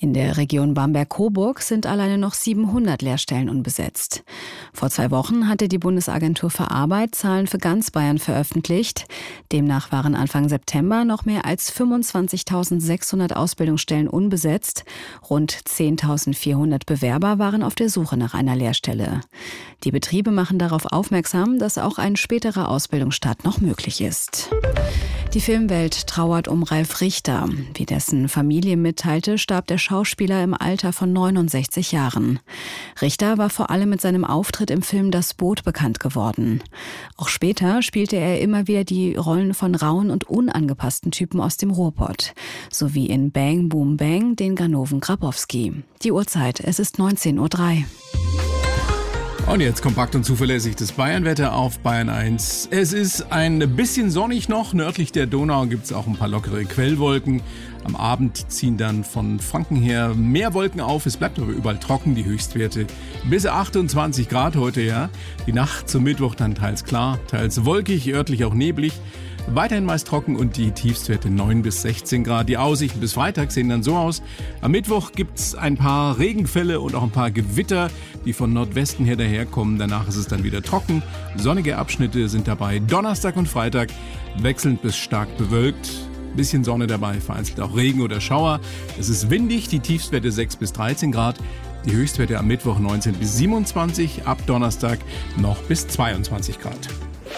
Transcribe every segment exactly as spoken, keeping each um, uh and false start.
In der Region Bamberg-Coburg sind alleine noch siebenhundert Lehrstellen unbesetzt. Vor zwei Wochen hatte die Bundesagentur für Arbeit Zahlen für ganz Bayern veröffentlicht. Demnach waren Anfang September noch mehr als fünfundzwanzigtausendsechshundert Ausbildungsstellen unbesetzt. Rund zehntausendvierhundert Bewerber waren auf der Suche nach einer Lehrstelle. Die Betriebe machen darauf aufmerksam, dass auch ein späterer Ausbildungsstart noch möglich ist. Die Filmwelt trauert um Ralf Richter. Wie dessen Familie mitteilte, starb der Schauspieler im Alter von neunundsechzig Jahren. Richter war vor allem mit seinem Auftritt im Film Das Boot bekannt geworden. Auch später spielte er immer wieder die Rollen von rauen und unangepassten Typen aus dem Ruhrpott. Sowie in Bang Boom Bang den Ganoven Grabowski. Die Uhrzeit, es ist neunzehn Uhr drei. Und jetzt kompakt und zuverlässig das Bayernwetter auf Bayern eins. Es ist ein bisschen sonnig noch. Nördlich der Donau gibt es auch ein paar lockere Quellwolken. Am Abend ziehen dann von Franken her mehr Wolken auf. Es bleibt aber überall trocken, die Höchstwerte bis achtundzwanzig Grad heute, ja. Die Nacht zum Mittwoch dann teils klar, teils wolkig, örtlich auch neblig. Weiterhin meist trocken und die Tiefstwerte neun bis sechzehn Grad. Die Aussichten bis Freitag sehen dann so aus. Am Mittwoch gibt's ein paar Regenfälle und auch ein paar Gewitter, die von Nordwesten her daherkommen. Danach ist es dann wieder trocken. Sonnige Abschnitte sind dabei. Donnerstag und Freitag wechselnd bis stark bewölkt. Bisschen Sonne dabei, vereinzelt auch Regen oder Schauer. Es ist windig, die Tiefstwerte sechs bis dreizehn Grad. Die Höchstwerte am Mittwoch neunzehn bis siebenundzwanzig. Ab Donnerstag noch bis zweiundzwanzig Grad.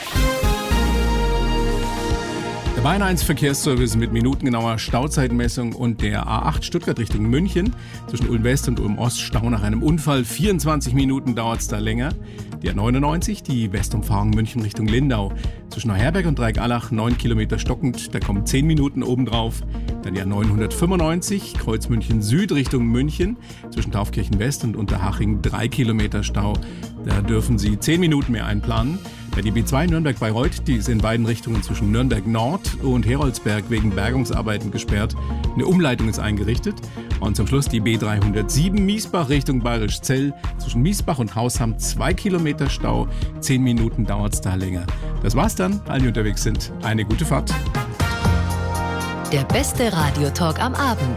Der Bayern eins Verkehrsservice mit minutengenauer Stauzeitmessung und der A acht Stuttgart Richtung München. Zwischen Ulm West und Ulm Ost Stau nach einem Unfall. vierundzwanzig Minuten dauert es da länger. Die A neunundneunzig, die Westumfahrung München Richtung Lindau. Zwischen Neuherberg und Dreieckallach neun Kilometer stockend. Da kommen zehn Minuten obendrauf. Dann die A neunhundertfünfundneunzig, Kreuz München Süd Richtung München. Zwischen Taufkirchen West und Unterhaching drei Kilometer Stau. Da dürfen Sie zehn Minuten mehr einplanen. Die B zwei Nürnberg-Bayreuth, die ist in beiden Richtungen zwischen Nürnberg Nord und Heroldsberg wegen Bergungsarbeiten gesperrt. Eine Umleitung ist eingerichtet. Und zum Schluss die B dreihundertsieben Miesbach Richtung Bayerisch Zell. Zwischen Miesbach und Hausham zwei Kilometer Stau. Zehn Minuten dauert es da länger. Das war's dann. Allen, die unterwegs sind, eine gute Fahrt. Der beste Radiotalk am Abend.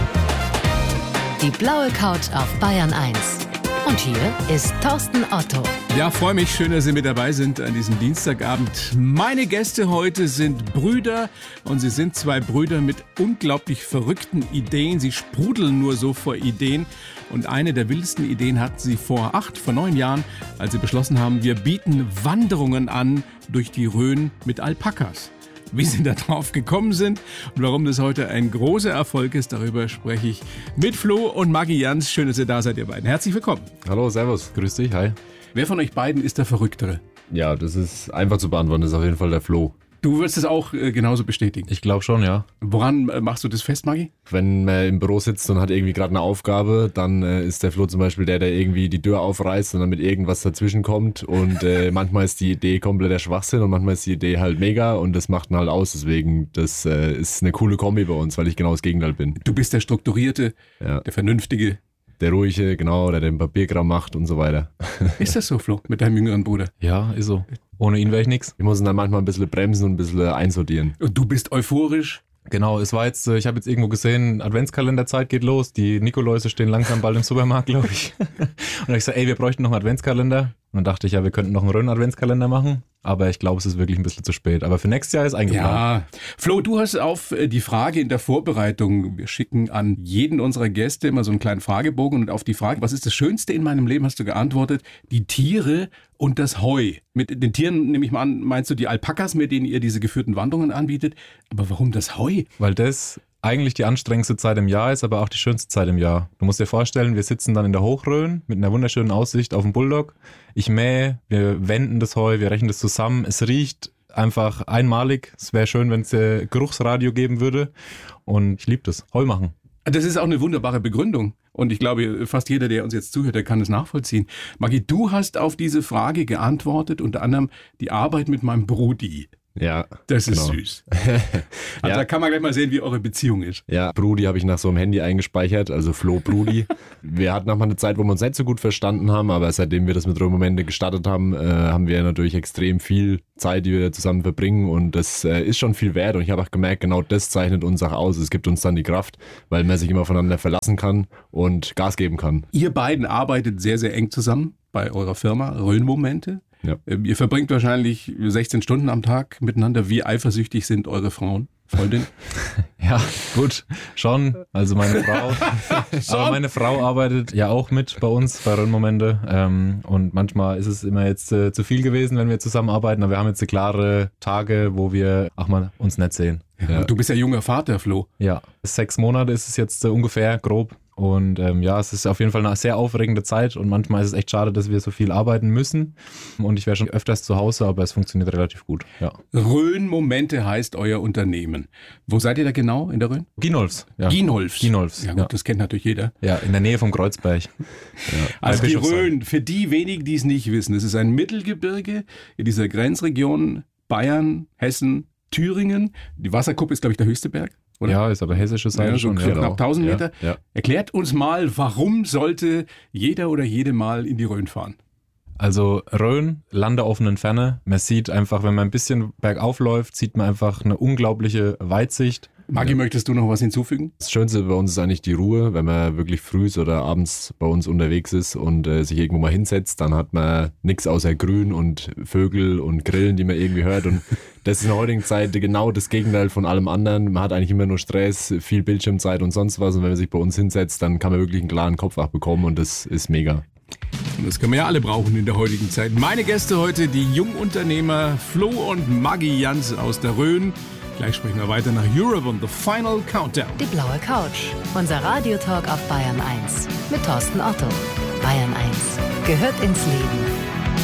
Die blaue Couch auf Bayern eins. Und hier ist Thorsten Otto. Ja, freue mich, schön, dass Sie mit dabei sind an diesem Dienstagabend. Meine Gäste heute sind Brüder und sie sind zwei Brüder mit unglaublich verrückten Ideen. Sie sprudeln nur so vor Ideen und eine der wildesten Ideen hatten sie vor acht, vor neun Jahren, als sie beschlossen haben, wir bieten Wanderungen an durch die Rhön mit Alpakas. Wie sie da drauf gekommen sind und warum das heute ein großer Erfolg ist, darüber spreche ich mit Flo und Maggi Jans. Schön, dass ihr da seid, ihr beiden. Herzlich willkommen. Hallo, servus, grüß dich, hi. Wer von euch beiden ist der Verrücktere? Ja, das ist einfach zu beantworten, das ist auf jeden Fall der Flo. Du wirst es auch äh, genauso bestätigen? Ich glaube schon, ja. Woran äh, machst du das fest, Maggi? Wenn man im Büro sitzt und hat irgendwie gerade eine Aufgabe, dann äh, ist der Flo zum Beispiel der, der irgendwie die Tür aufreißt und dann mit irgendwas dazwischen kommt und äh, manchmal ist die Idee kompletter Schwachsinn und manchmal ist die Idee halt mega und das macht ihn halt aus, deswegen das äh, ist eine coole Kombi bei uns, weil ich genau das Gegenteil bin. Du bist der Strukturierte, ja. Der Vernünftige. Der Ruhige, genau, der den Papierkram macht und so weiter. Ist das so, Flo, mit deinem jüngeren Bruder? Ja, ist so. Ohne ihn wäre ich nix. Ich muss ihn dann manchmal ein bisschen bremsen und ein bisschen einsortieren. Und du bist euphorisch? Genau, es war jetzt, ich habe jetzt irgendwo gesehen, Adventskalenderzeit geht los, die Nikoläuse stehen langsam bald im Supermarkt, glaube ich. Und dann habe ich gesagt, ey, wir bräuchten noch einen Adventskalender. Und dann dachte ich, ja, wir könnten noch einen Rhön-Adventskalender machen. Aber ich glaube, es ist wirklich ein bisschen zu spät. Aber für nächstes Jahr ist eingeplant. Ja. Flo, du hast auf die Frage in der Vorbereitung, wir schicken an jeden unserer Gäste immer so einen kleinen Fragebogen und auf die Frage, was ist das Schönste in meinem Leben, hast du geantwortet, die Tiere und das Heu. Mit den Tieren, nehme ich mal an, meinst du die Alpakas, mit denen ihr diese geführten Wanderungen anbietet. Aber warum das Heu? Weil das eigentlich die anstrengendste Zeit im Jahr ist, aber auch die schönste Zeit im Jahr. Du musst dir vorstellen, wir sitzen dann in der Hochrhön mit einer wunderschönen Aussicht auf den Bulldog. Ich mähe, wir wenden das Heu, wir rechnen das zusammen. Es riecht einfach einmalig. Es wäre schön, wenn es äh, Geruchsradio geben würde. Und ich liebe das, Heu machen. Das ist auch eine wunderbare Begründung. Und ich glaube, fast jeder, der uns jetzt zuhört, der kann es nachvollziehen. Maggi, du hast auf diese Frage geantwortet, unter anderem die Arbeit mit meinem Brudi. Ja. Das ist genau. süß. Also Ja. da kann man gleich mal sehen, wie eure Beziehung ist. Ja, Brudi habe ich nach so einem Handy eingespeichert, also Flo Brudi. Wir hatten auch mal eine Zeit, wo wir uns nicht so gut verstanden haben, aber seitdem wir das mit Röhrenmomente gestartet haben, äh, haben wir natürlich extrem viel Zeit, die wir zusammen verbringen und das äh, ist schon viel wert und ich habe auch gemerkt, genau das zeichnet uns auch aus. Es gibt uns dann die Kraft, weil man sich immer voneinander verlassen kann und Gas geben kann. Ihr beiden arbeitet sehr, sehr eng zusammen bei eurer Firma Röhrenmomente. Ja. Ähm, Ihr verbringt wahrscheinlich sechzehn Stunden am Tag miteinander. Wie eifersüchtig sind eure Frauen, Freundin? Ja, gut, schon. Also meine Frau, aber meine Frau arbeitet ja auch mit bei uns bei Röhrenmomente ähm, und manchmal ist es immer jetzt äh, zu viel gewesen, wenn wir zusammenarbeiten, aber wir haben jetzt klare Tage, wo wir auch mal uns nicht sehen. Ja. Du bist ja junger Vater, Flo. Ja, sechs Monate ist es jetzt äh, ungefähr, grob. Und ähm, ja, es ist auf jeden Fall eine sehr aufregende Zeit und manchmal ist es echt schade, dass wir so viel arbeiten müssen. Und ich wäre schon öfters zu Hause, aber es funktioniert relativ gut. Ja. Röhrenmomente heißt euer Unternehmen. Wo seid ihr da genau in der Rhön? Ginolfs. Ja. Ginolfs. Ginolfs. Ja gut, Ja. das kennt natürlich jeder. ja, in der Nähe vom Kreuzberg. Also Bei die Bischofsheim. Rhön, für die wenigen, die es nicht wissen, es ist ein Mittelgebirge in dieser Grenzregion Bayern, Hessen, Thüringen. Die Wasserkuppe ist, glaube ich, der höchste Berg, oder? Ja, ist aber hessische Seite Ja, so schon. knapp Ja. tausend Ja, Meter. ja. Erklärt uns mal, warum sollte jeder oder jede mal in die Rhön fahren? Also Rhön, Land der offenen Ferne. Man sieht einfach, wenn man ein bisschen bergauf läuft, sieht man einfach eine unglaubliche Weitsicht. Maggi, möchtest du noch was hinzufügen? Das Schönste bei uns ist eigentlich die Ruhe, wenn man wirklich früh oder abends bei uns unterwegs ist und äh, sich irgendwo mal hinsetzt, dann hat man nichts außer Grün und Vögel und Grillen, die man irgendwie hört und das ist in der heutigen Zeit genau das Gegenteil von allem anderen. Man hat eigentlich immer nur Stress, viel Bildschirmzeit und sonst was und wenn man sich bei uns hinsetzt, dann kann man wirklich einen klaren Kopf auch bekommen und das ist mega. Und das können wir ja alle brauchen in der heutigen Zeit. Meine Gäste heute, die Jungunternehmer Flo und Maggi Jans aus der Rhön. Gleich sprechen wir weiter nach Europe und The Final Countdown. Die blaue Couch. Unser Radiotalk auf Bayern eins. Mit Thorsten Otto. Bayern eins gehört ins Leben.